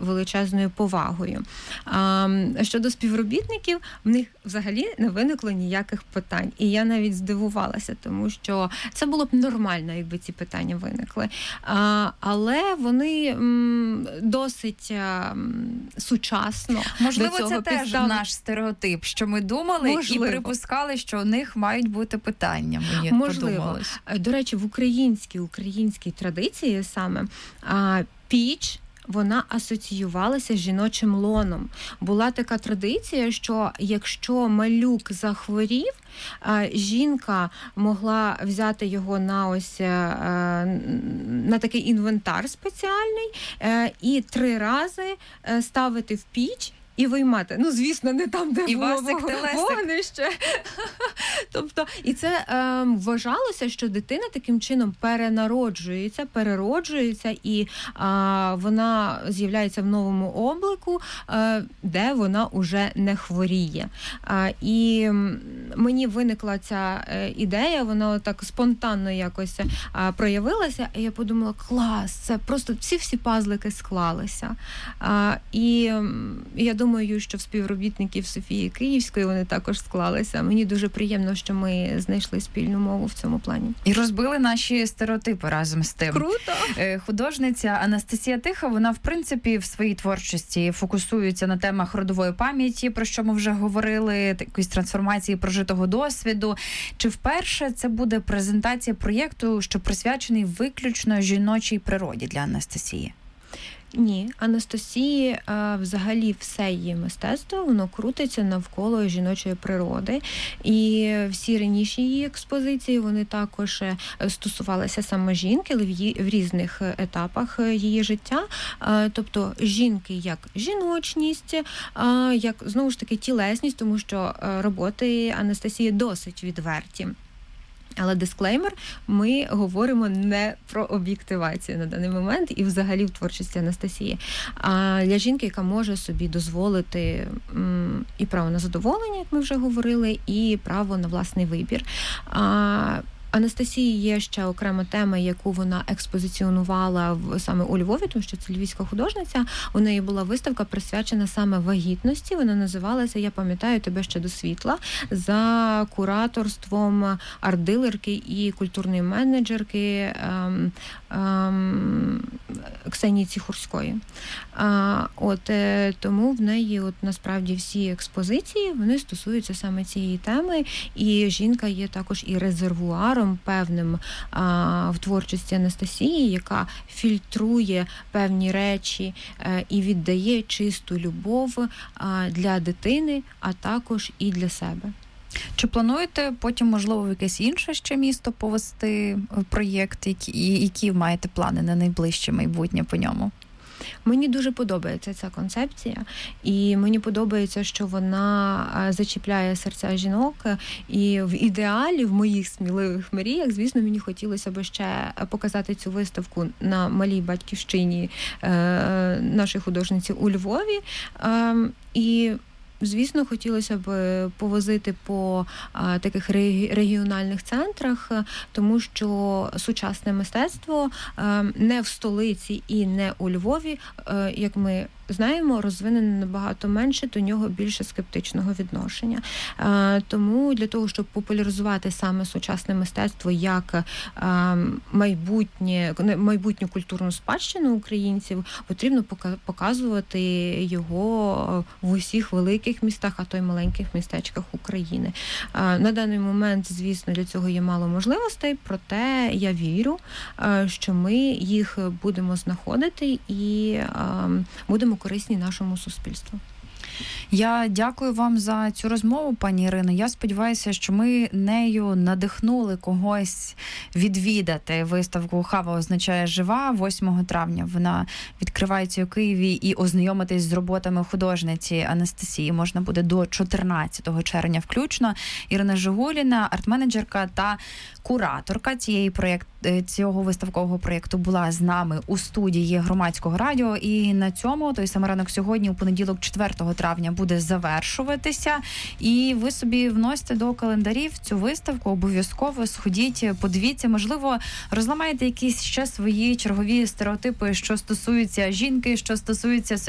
величезною повагою. Щодо співробітників, в них взагалі не виникло ніяких питань. І я навіть здивувалася, тому що це було б нормально, якби ці питання виникли. Але вони досить сучасно можливо, до цього це теж наш стереотип, що ми думали і припускали, що у них мають бути питання. Мені подумалось. До речі, в українській традиції саме піч, вона асоціювалася з жіночим лоном. Була така традиція, що якщо малюк захворів, жінка могла взяти його на такий інвентар спеціальний і 3 рази ставити в піч і виймати. Ну, звісно, не там, де було вогнище. Тобто, і це вважалося, що дитина таким чином перероджується, і вона з'являється в новому облику, де вона уже не хворіє. І мені виникла ця ідея, вона так спонтанно якось проявилася, і я подумала, клас, це просто всі пазлики склалися. І я думаю, що в співробітників Софії Київської вони також склалися. Мені дуже приємно, що ми знайшли спільну мову в цьому плані. І розбили наші стереотипи разом з тим. Круто! Художниця Анастасія Тиха, вона, в принципі, в своїй творчості фокусується на темах родової пам'яті, про що ми вже говорили, якоїсь трансформації прожитого досвіду. Чи вперше це буде презентація проєкту, що присвячений виключно жіночій природі для Анастасії? Ні, Анастасії взагалі все її мистецтво, воно крутиться навколо жіночої природи. І всі раніше її експозиції, вони також стосувалися саме жінки, але в різних етапах її життя. Тобто жінки як жіночність, як, знову ж таки, тілесність, тому що роботи Анастасії досить відверті. Але дисклеймер, ми говоримо не про об'єктивацію на даний момент і взагалі в творчості Анастасії. А для жінки, яка може собі дозволити і право на задоволення, як ми вже говорили, і право на власний вибір. Анастасії є ще окрема тема, яку вона експозиціонувала саме у Львові, тому що це львівська художниця. У неї була виставка присвячена саме вагітності. Вона називалася «Я пам'ятаю тебе ще до світла» за кураторством арт-дилерки і культурної менеджерки Ксенії Ціхурської. Тому в неї насправді всі експозиції, вони стосуються саме цієї теми, і жінка є також і резервуаром певним в творчості Анастасії, яка фільтрує певні речі і віддає чисту любов для дитини, а також і для себе. Чи плануєте потім, можливо, в якесь інше ще місто повести проєкт, які маєте плани на найближче майбутнє по ньому? Мені дуже подобається ця концепція, і мені подобається, що вона зачіпляє серця жінок, і в ідеалі, в моїх сміливих мріях, звісно, мені хотілося б ще показати цю виставку на малій батьківщині нашої художниці у Львові, і звісно, хотілося б повозити по таких регіональних центрах, тому що сучасне мистецтво не в столиці і не у Львові, як ми знаємо, розвинене набагато менше, до нього більше скептичного відношення. Тому для того, щоб популяризувати саме сучасне мистецтво як майбутню культурну спадщину українців, потрібно показувати його в усіх великих містах, а то й маленьких містечках України. На даний момент, звісно, для цього є мало можливостей, проте я вірю, що ми їх будемо знаходити і будемо корисні нашому суспільству. Я дякую вам за цю розмову, пані Ірино. Я сподіваюся, що ми нею надихнули когось відвідати виставку «Хава означає жива». 8 травня вона відкривається у Києві, і ознайомитись з роботами художниці Анастасії можна буде до 14 червня включно. Ірина Жигуліна, арт-менеджерка та кураторка цього виставкового проєкту, була з нами у студії Громадського радіо. І на цьому той самий ранок сьогодні, у понеділок, 4 травня, буде завершуватися. І ви собі вносите до календарів цю виставку, обов'язково сходіть, подивіться, можливо, розламаєте якісь ще свої чергові стереотипи, що стосуються жінки, що стосуються